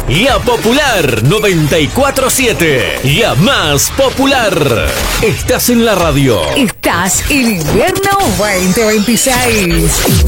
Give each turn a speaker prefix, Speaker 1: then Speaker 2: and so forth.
Speaker 1: La Popular 94.7. La más popular. Estás en la radio.
Speaker 2: Estás en Invierno 2026.